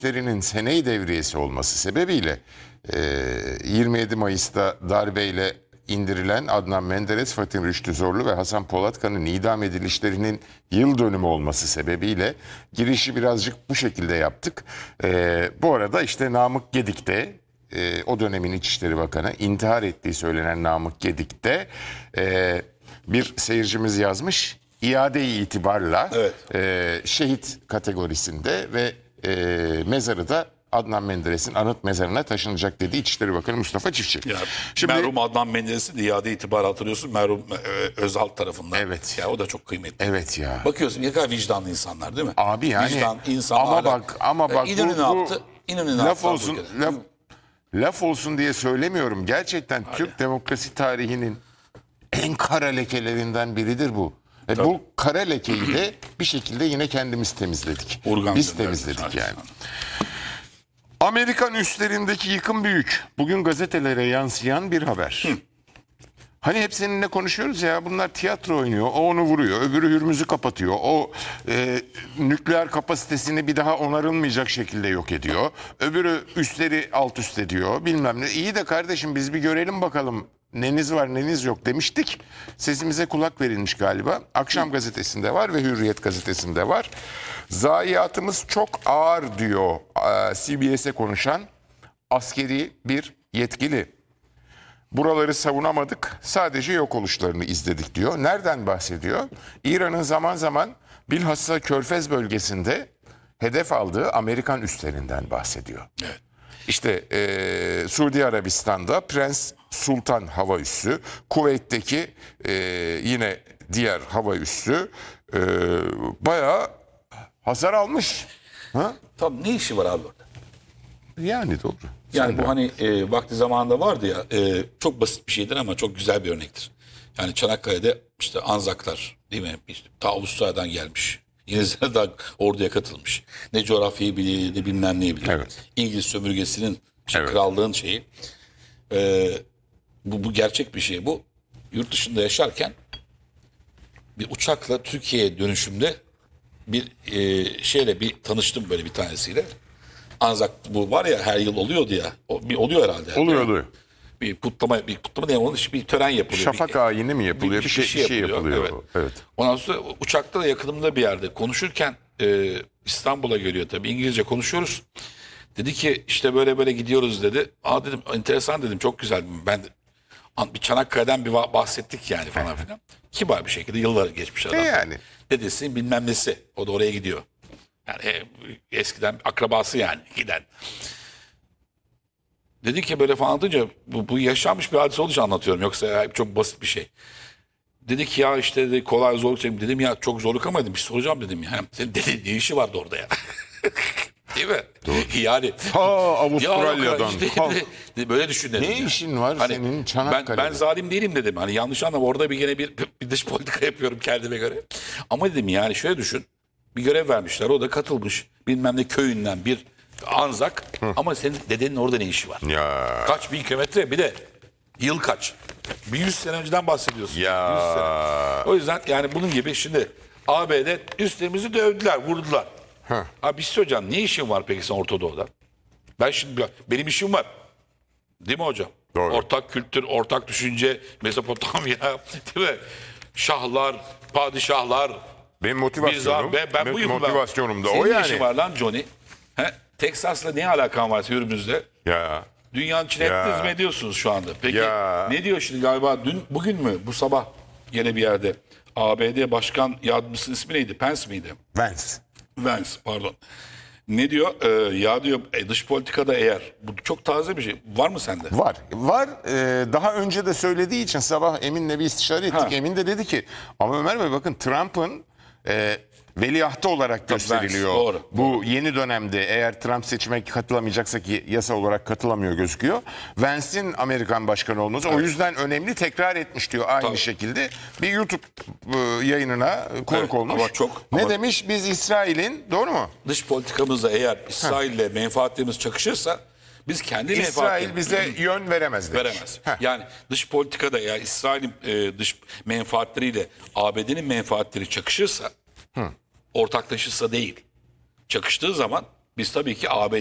örgütlerinin seneyi devriyesi olması sebebiyle 27 Mayıs'ta darbeyle indirilen Adnan Menderes, Fatih Rüştü Zorlu ve Hasan Polatkan'ın idam edilişlerinin yıl dönümü olması sebebiyle girişi birazcık bu şekilde yaptık. Bu arada işte Namık Gedik de o dönemin İçişleri Bakanı, intihar ettiği söylenen Namık Gedik de bir seyircimiz yazmış. İade-i itibarla şehit kategorisinde ve mezarı da Adnan Menderes'in anıt mezarına taşınacak dedi İçişleri Bakanı Mustafa Çiftçi. Ya, Şimdi, merhum Adnan Menderes'in de iade itibarı hatırlıyorsun. Merhum Özal tarafından. Evet. Ya o da çok kıymetli. evet ya. Bakıyorsun ne kadar vicdanlı insanlar değil mi? Abi yani Vicdan, insan, ama ahlak. bak İnönü ne yaptı? İnönü ne laf yaptı? olsun laf olsun diye söylemiyorum. Gerçekten Türk demokrasi tarihinin en kara lekelerinden biridir bu. Ve bu kara lekeyi de bir şekilde yine kendimiz temizledik. Urgan Biz gönderdi. temizledik yani. Amerikan üslerindeki yıkım büyük. Bugün gazetelere yansıyan bir haber. Hani hep seninle konuşuyoruz ya, bunlar tiyatro oynuyor. O onu vuruyor, öbürü Hürmüz'ü kapatıyor. O nükleer kapasitesini bir daha onarılmayacak şekilde yok ediyor. Öbürü üsleri alt üst ediyor, bilmem ne. İyi de kardeşim biz bir görelim bakalım neniz var neniz yok demiştik. Sesimize kulak verilmiş galiba. Akşam gazetesinde var ve Hürriyet gazetesinde var. Zayiatımız çok ağır diyor CBS'e konuşan askeri bir yetkili. Buraları savunamadık, sadece yok oluşlarını izledik diyor. Nereden bahsediyor? İran'ın zaman zaman bilhassa Körfez bölgesinde hedef aldığı Amerikan üslerinden bahsediyor. Evet. İşte Suudi Arabistan'da Prens Sultan hava üssü, Kuveyt'teki yine diğer hava üssü bayağı hasar almış. Ha? Tamam, ne işi var abi orada? Yani doğru. Yani bu hani vakti zamanında vardı ya, çok basit bir şeydir ama çok güzel bir örnektir. Yani Çanakkale'de işte Anzaklar değil mi? İşte, ta Avustralya'dan gelmiş. İngilizler de orduya katılmış. Ne coğrafyayı bilir ne bilmem neyi bilir. Evet. İngiliz sömürgesinin işte Evet. krallığın şeyi. Bu gerçek bir şey bu. Yurt dışında yaşarken bir uçakla Türkiye'ye dönüşümde bir şeyle bir tanıştım böyle bir tanesiyle. Anzak bu var ya, her yıl oluyordu ya. Oluyor herhalde. Oluyor. Bir kutlama değil, onun için bir tören yapılıyor. Şafak ayini mi yapılıyor? Bir şey yapılıyor. Evet. Ondan sonra uçakta da yakınımda bir yerde konuşurken İstanbul'a geliyor tabii. İngilizce konuşuyoruz. Dedi ki işte böyle böyle gidiyoruz dedi. Aa dedim, enteresan dedim, çok güzel. Ben bir Çanakkale'den bir bahsettik yani falan filan. Kibar bir şekilde, yıllar geçmiş adam. Yani. Dedesi bilmem nesi. O da oraya gidiyor. Yani eskiden akrabası yani giden. Dedi ki böyle falan anlatınca bu yaşanmış bir hadise olduğu için anlatıyorum. Yoksa çok basit bir şey. Dedi ki ya işte dedi, kolay zorluk çektim. Dedim ya çok zorluk ama dedim bir soracağım dedim. Ya. Senin dedi ne işi vardı orada ya? Değil mi? Doğru. Yani. Avustralya'dan. Ya, böyle düşün dedim. Ne ya. işin var Hani, senin Çanakkale'de? Ben zalim değilim dedim. Hani yanlış anlama, orada bir dış politika yapıyorum kendime göre. Ama dedim yani şöyle düşün. Bir görev vermişler, o da katılmış. Bilmem ne köyünden bir Anzak. Ama senin dedenin orada ne işi var? Ya. Kaç bin kilometre, bir de yıl kaç? 100 sene önceden bahsediyorsun. Ya. 100 sene. O yüzden yani bunun gibi şimdi ABD üstlerimizi dövdüler, vurdular. Abi bir şey söyleyeceğim. Ne işin var peki sen Orta Doğu'da? Ben şimdi benim işim var. Değil mi hocam? Doğru. Ortak kültür, ortak düşünce, Mezopotamya, değil mi? Şahlar, padişahlar. Benim motivasyonum, Ben buyum. motivasyonum da Senin o ne yani. işin var lan Johnny? He? Teksas'la ne alakan var yürümüzde? Ya. Dünyanın içine ettiniz mi ediyorsunuz şu anda? Peki Ya. ne diyor şimdi galiba bugün mü bu sabah yine bir yerde ABD Başkan Yardımcısının ismi neydi? Pence miydi? Vance pardon. Ne diyor? Ya diyor dış politikada eğer bu çok taze bir şey var mı sende? Var. Daha önce de söylediği için sabah Emin'le bir istişare ettik. Ha. Emin de dedi ki ama Ömer Bey bakın Trump'ın veliahtı olarak gösteriliyor. Doğru. Bu yeni dönemde eğer Trump seçime katılamayacaksa, ki yasa olarak katılamıyor gözüküyor. Vance'in Amerikan başkanı olması o yüzden önemli, tekrar etmiş diyor aynı şekilde. Bir YouTube yayınına konuk olmuş. Ama demiş? Biz İsrail'in, doğru mu? dış politikamızda eğer İsrail'le menfaatlerimiz çakışırsa biz kendi İsrail bize yön veremez demiş. veremez. Yani dış politikada eğer İsrail'in dış menfaatleriyle ABD'nin menfaatleri çakışırsa, ortaklaşırsa değil, çakıştığı zaman Biz tabii ki ABD